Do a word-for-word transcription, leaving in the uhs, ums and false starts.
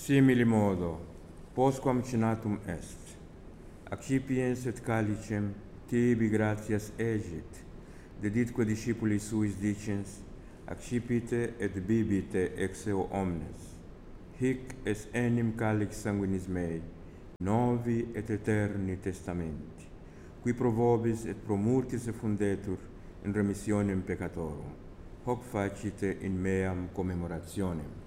Simili modo, postquam cenatum est, accipiens et calicem tibi gratias egit, deditque discipulis suis dicens, accipite et bibite ex eo omnes. Hic est enim calix sanguinis mei, novi et eterni testamenti, qui pro vobis et pro multis effundetur in remissionem peccatorum. Hoc facite in meam commemorationem.